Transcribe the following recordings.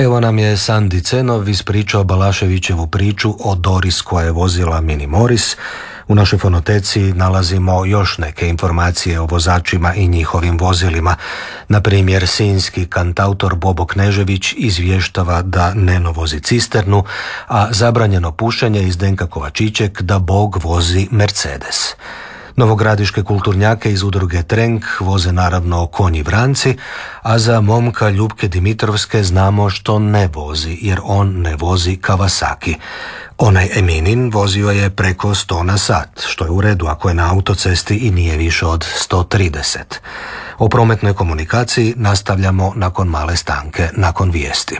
Evo nam je Sandi Cenov ispričao Balaševićevu priču o Doris koja je vozila Mini Morris. U našoj fonoteci nalazimo još neke informacije o vozačima i njihovim vozilima. Na primjer, sinjski kantautor Bobo Knežević izvještava da Neno vozi cisternu, a zabranjeno pušenje iz Zdenka Kovačićek da Bog vozi Mercedes. Novogradiške kulturnjake iz udruge Trenk voze naravno konji vranci, a za momka Ljubke Dimitrovske znamo što ne vozi, jer on ne vozi Kawasaki. Onaj Eminin vozio je preko 100 na sat, što je u redu ako je na autocesti i nije više od 130. O prometnoj komunikaciji nastavljamo nakon male stanke, nakon vijesti.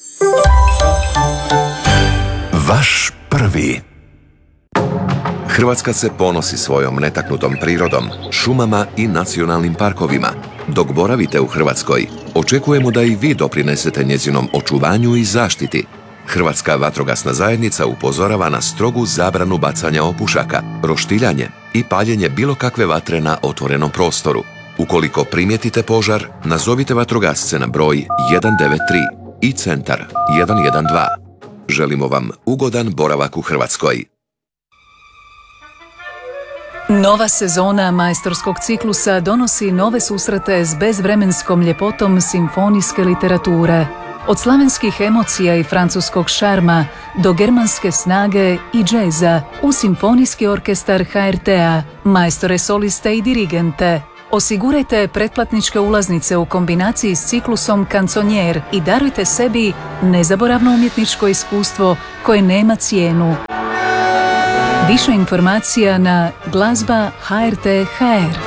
Vaš prvi. Hrvatska se ponosi svojom netaknutom prirodom, šumama i nacionalnim parkovima. Dok boravite u Hrvatskoj, očekujemo da i vi doprinesete njezinom očuvanju i zaštiti. Hrvatska vatrogasna zajednica upozorava na strogu zabranu bacanja opušaka, roštiljanje i paljenje bilo kakve vatre na otvorenom prostoru. Ukoliko primijetite požar, nazovite vatrogasce na broj 193 i centar 112. Želimo vam ugodan boravak u Hrvatskoj. Nova sezona majstorskog ciklusa donosi nove susrete s bezvremenskom ljepotom simfonijske literature. Od slavenskih emocija i francuskog šarma do germanske snage i džeza u simfonijski orkestar HRT-a, majstore soliste i dirigente. Osigurajte pretplatničke ulaznice u kombinaciji s ciklusom Kanconier i darujte sebi nezaboravno umjetničko iskustvo koje nema cijenu. Više informacija na glazba HRT.hr.